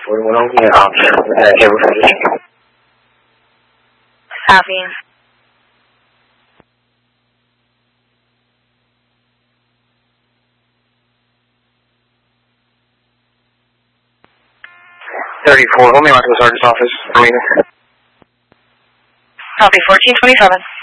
41 on the ops. Edward position. Copy. '34, hold me on to the sergeant's office. Copy, 1427.